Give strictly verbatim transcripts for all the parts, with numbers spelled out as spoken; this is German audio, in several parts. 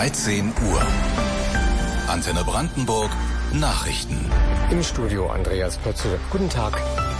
dreizehn Uhr. Antenne Brandenburg Nachrichten. Im Studio Andreas Pötzl. Guten Tag.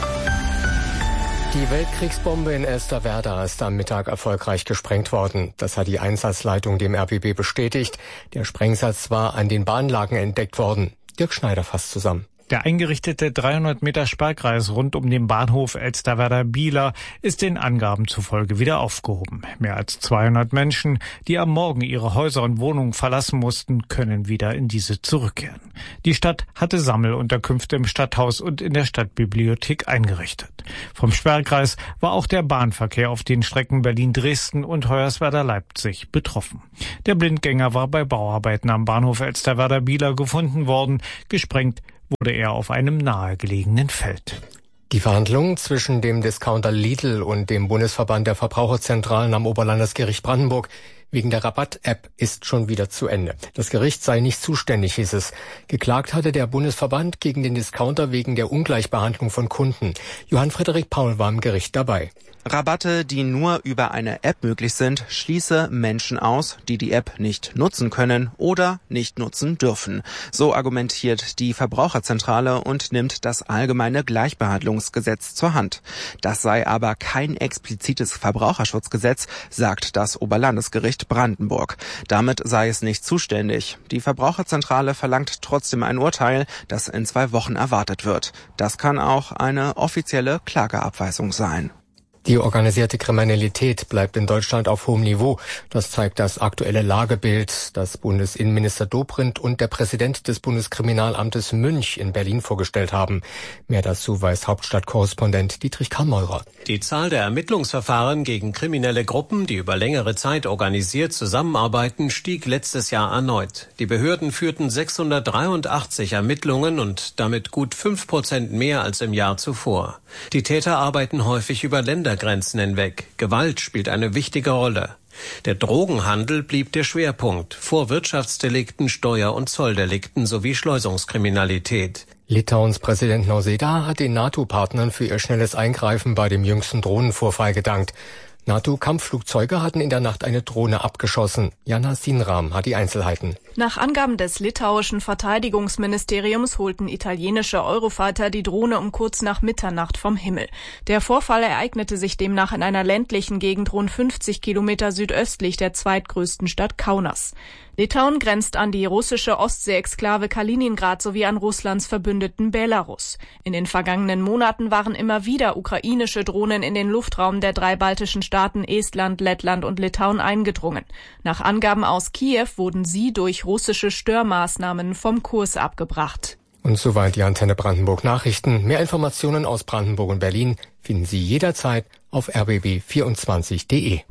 Die Weltkriegsbombe in Elsterwerda ist am Mittag erfolgreich gesprengt worden. Das hat die Einsatzleitung dem R B B bestätigt. Der Sprengsatz war an den Bahnlagen entdeckt worden. Dirk Schneider fasst zusammen. Der eingerichtete dreihundert Meter Sperrkreis rund um den Bahnhof Elsterwerda-Bieler ist den Angaben zufolge wieder aufgehoben. Mehr als zweihundert Menschen, die am Morgen ihre Häuser und Wohnungen verlassen mussten, können wieder in diese zurückkehren. Die Stadt hatte Sammelunterkünfte im Stadthaus und in der Stadtbibliothek eingerichtet. Vom Sperrkreis war auch der Bahnverkehr auf den Strecken Berlin-Dresden und Hoyerswerda-Leipzig betroffen. Der Blindgänger war bei Bauarbeiten am Bahnhof Elsterwerda-Bieler gefunden worden. Gesprengt wurde er auf einem nahegelegenen Feld. Die Verhandlungen zwischen dem Discounter Lidl und dem Bundesverband der Verbraucherzentralen am Oberlandesgericht Brandenburg wegen der Rabatt-App ist schon wieder zu Ende. Das Gericht sei nicht zuständig, hieß es. Geklagt hatte der Bundesverband gegen den Discounter wegen der Ungleichbehandlung von Kunden. Johann Friedrich Paul war im Gericht dabei. Rabatte, die nur über eine App möglich sind, schließe Menschen aus, die die App nicht nutzen können oder nicht nutzen dürfen. So argumentiert die Verbraucherzentrale und nimmt das allgemeine Gleichbehandlungsgesetz zur Hand. Das sei aber kein explizites Verbraucherschutzgesetz, sagt das Oberlandesgericht Brandenburg. Damit sei es nicht zuständig. Die Verbraucherzentrale verlangt trotzdem ein Urteil, das in zwei Wochen erwartet wird. Das kann auch eine offizielle Klageabweisung sein. Die organisierte Kriminalität bleibt in Deutschland auf hohem Niveau. Das zeigt das aktuelle Lagebild, das Bundesinnenminister Dobrindt und der Präsident des Bundeskriminalamtes Münch in Berlin vorgestellt haben. Mehr dazu weiß Hauptstadtkorrespondent Dietrich Kammeurer. Die Zahl der Ermittlungsverfahren gegen kriminelle Gruppen, die über längere Zeit organisiert zusammenarbeiten, stieg letztes Jahr erneut. Die Behörden führten sechshundertdreiundachtzig Ermittlungen und damit gut fünf Prozent mehr als im Jahr zuvor. Die Täter arbeiten häufig über Länder Grenzen hinweg. Gewalt spielt eine wichtige Rolle. Der Drogenhandel blieb der Schwerpunkt, vor Wirtschaftsdelikten, Steuer- und Zolldelikten sowie Schleusungskriminalität. Litauens Präsident Nausėda hat den NATO-Partnern für ihr schnelles Eingreifen bei dem jüngsten Drohnenvorfall gedankt. NATO-Kampfflugzeuge hatten in der Nacht eine Drohne abgeschossen. Jana Sinram hat die Einzelheiten. Nach Angaben des litauischen Verteidigungsministeriums holten italienische Eurofighter die Drohne um kurz nach Mitternacht vom Himmel. Der Vorfall ereignete sich demnach in einer ländlichen Gegend rund fünfzig Kilometer südöstlich der zweitgrößten Stadt Kaunas. Litauen grenzt an die russische Ostsee-Exklave Kaliningrad sowie an Russlands Verbündeten Belarus. In den vergangenen Monaten waren immer wieder ukrainische Drohnen in den Luftraum der drei baltischen Staaten Estland, Lettland und Litauen eingedrungen. Nach Angaben aus Kiew wurden sie durch russische Störmaßnahmen vom Kurs abgebracht. Und soweit die Antenne Brandenburg Nachrichten. Mehr Informationen aus Brandenburg und Berlin finden Sie jederzeit auf r b b vierundzwanzig punkt de.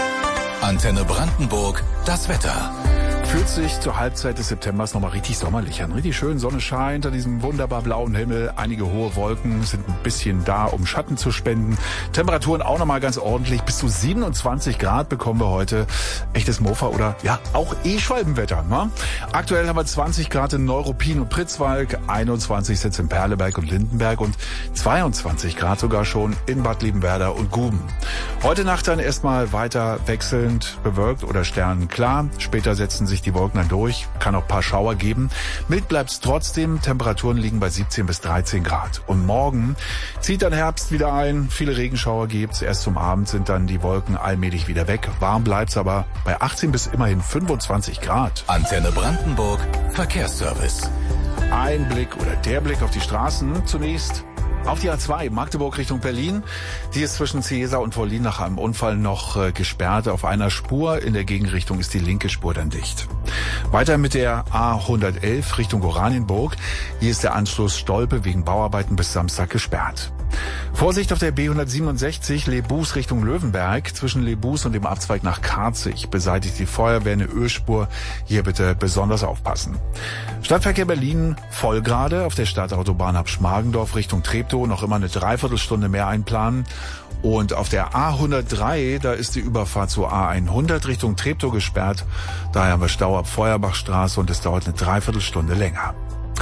Antenne Brandenburg, das Wetter. Fühlt sich zur Halbzeit des Septembers nochmal richtig sommerlich an. Richtig schön, Sonne scheint an diesem wunderbar blauen Himmel. Einige hohe Wolken sind ein bisschen da, um Schatten zu spenden. Temperaturen auch nochmal ganz ordentlich. Bis zu siebenundzwanzig Grad bekommen wir heute. Echtes Mofa oder ja, auch E-Schwalbenwetter. Ne? Aktuell haben wir zwanzig Grad in Neuruppin und Pritzwalk, einundzwanzig sind in Perleberg und Lindenberg und zweiundzwanzig Grad sogar schon in Bad Liebenwerda und Guben. Heute Nacht dann erstmal weiter wechselnd bewölkt oder sternenklar. Später setzen sich die Wolken dann durch, kann auch ein paar Schauer geben. Mild bleibt es trotzdem, Temperaturen liegen bei siebzehn bis dreizehn Grad. Und morgen zieht dann Herbst wieder ein, viele Regenschauer gibt's. Erst zum Abend sind dann die Wolken allmählich wieder weg. Warm bleibt's aber bei achtzehn bis immerhin fünfundzwanzig Grad. Antenne Brandenburg, Verkehrsservice. Ein Blick oder der Blick auf die Straßen zunächst. Auf die A zwei, Magdeburg Richtung Berlin. Die ist zwischen Ciesa und Wollin nach einem Unfall noch äh, gesperrt auf einer Spur. In der Gegenrichtung ist die linke Spur dann dicht. Weiter mit der A hundertelf Richtung Oranienburg. Hier ist der Anschluss Stolpe wegen Bauarbeiten bis Samstag gesperrt. Vorsicht auf der B hundertsiebenundsechzig Lebus Richtung Löwenberg. Zwischen Lebus und dem Abzweig nach Karzig beseitigt die Feuerwehr eine Ölspur. Hier bitte besonders aufpassen. Stadtverkehr Berlin voll gerade auf der Stadtautobahn ab Schmargendorf Richtung Treptow. Noch immer eine Dreiviertelstunde mehr einplanen. Und auf der A hundertdrei, da ist die Überfahrt zur A hundert Richtung Treptow gesperrt. Daher haben wir Stau ab Feuerbachstraße und es dauert eine Dreiviertelstunde länger.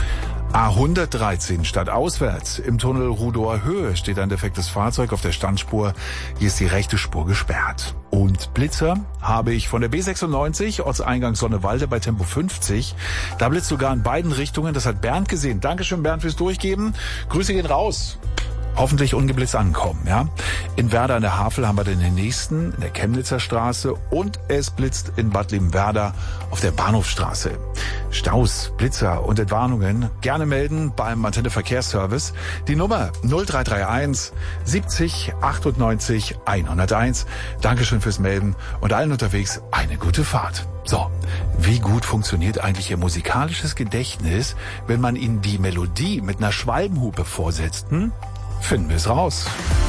A hundertdreizehn stadtauswärts. Im Tunnel Rudower Höhe steht ein defektes Fahrzeug auf der Standspur. Hier ist die rechte Spur gesperrt. Und Blitzer habe ich von der B sechsundneunzig, Ortseingang Sonnewalde bei Tempo fünfzig. Da blitzt sogar in beiden Richtungen. Das hat Bernd gesehen. Dankeschön, Bernd, fürs Durchgeben. Grüße gehen raus. Hoffentlich ungeblitzt ankommen, ja. In Werder an der Havel haben wir den nächsten, in der Chemnitzer Straße, und es blitzt in Bad Liebenwerda auf der Bahnhofstraße. Staus, Blitzer und Entwarnungen gerne melden beim Antenne Verkehrsservice. Die Nummer null drei drei eins siebzig achtundneunzig hunderteins. Dankeschön fürs Melden und allen unterwegs eine gute Fahrt. So, wie gut funktioniert eigentlich Ihr musikalisches Gedächtnis, wenn man Ihnen die Melodie mit einer Schwalbenhupe vorsetzt? Hm? Finden wir es raus.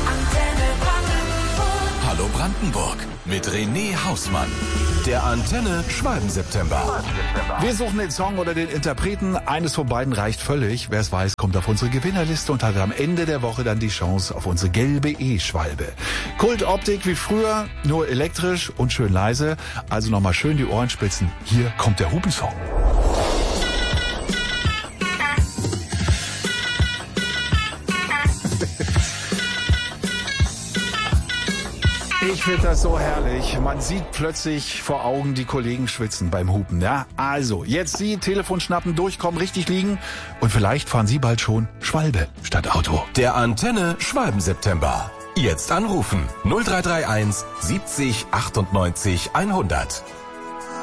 Hallo Brandenburg mit René Hausmann. Der Antenne Schwalben-September. Wir suchen den Song oder den Interpreten. Eines von beiden reicht völlig. Wer es weiß, kommt auf unsere Gewinnerliste und hat am Ende der Woche dann die Chance auf unsere gelbe E-Schwalbe. Kultoptik wie früher, nur elektrisch und schön leise. Also nochmal schön die Ohren spitzen. Hier kommt der Hupensong. Ich finde das so herrlich. Man sieht plötzlich vor Augen die Kollegen schwitzen beim Hupen. Ja, also jetzt Sie Telefon schnappen, durchkommen, richtig liegen und vielleicht fahren Sie bald schon Schwalbe statt Auto. Der Antenne Schwalben-September. Jetzt anrufen null drei drei eins siebzig achtundneunzig hundert.